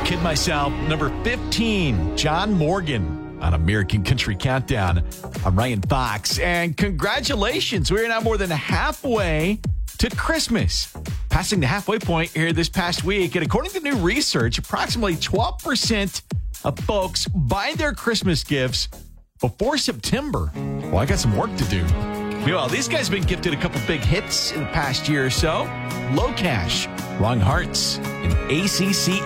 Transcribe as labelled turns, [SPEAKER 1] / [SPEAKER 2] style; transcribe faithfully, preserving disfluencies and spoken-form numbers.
[SPEAKER 1] kid myself. Number fifteen, John Morgan on American Country Countdown. I'm Ryan Fox, and congratulations. We're now more than halfway to Christmas. Passing the halfway point here this past week, and according to new research, approximately twelve percent of folks buy their Christmas gifts before September. Well, I got some work to do. Well, these guys have been gifted a couple big hits in the past year or so. Low Cash, Wrong Hearts, and A C C